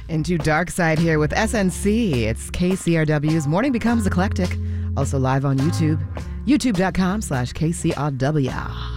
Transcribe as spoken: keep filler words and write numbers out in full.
Into Dark Side here with S N C. It's K C R W's Morning Becomes Eclectic. Also live on YouTube. YouTube.com slash KCRW.